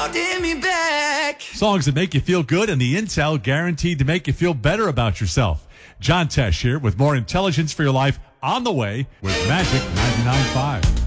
holding me back. Songs that make you feel good and the intel guaranteed to make you feel better about yourself. John Tesh here with more intelligence for your life on the way with Magic 99.5.